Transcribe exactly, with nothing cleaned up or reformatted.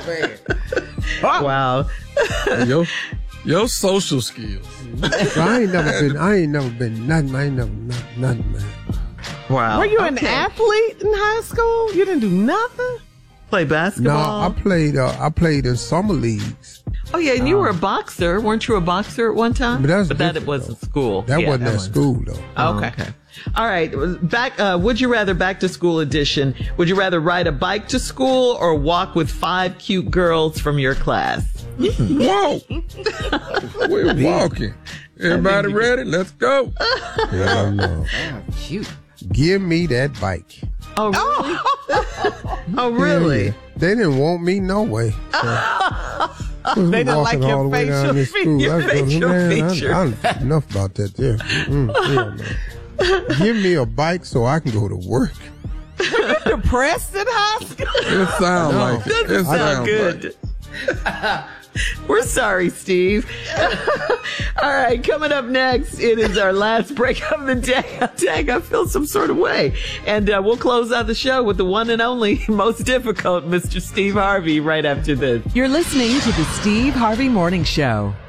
man. Wow. Your, your social skills. I ain't never been, I ain't never been nothing. I ain't never, nothing, nothing, man. Wow. Were you Okay. an athlete in high school? You didn't do nothing? Play No, basketball? I played, uh, I played in summer leagues. Oh, yeah, and you were a boxer. Weren't you a boxer at one time? But that's that it different, wasn't though. school. That Yeah, wasn't at was- school, though. Oh, Okay. okay. All right. Back, uh, would you rather back to school edition? Would you rather ride a bike to school or walk with five cute girls from your class? Whoa. We're walking. Everybody ready? Let's go. Yeah, no. Damn, cute. Give me that bike. Oh, really? Oh, really? Yeah, they didn't want me no way. So, They didn't like walking your all the way down facial this school. your I was going, facial man, I- features. I, I, enough about that there. Mm, yeah, man. Give me a bike so I can go to work. Depressed in high school? It sounds No. like it. It Doesn't sound sounds good. like We're sorry, Steve. All right, coming up next, it is our last break of the day. Dang, I feel some sort of way. And uh, we'll close out the show with the one and only, most difficult, Mister Steve Harvey, right after this. You're listening to the Steve Harvey Morning Show.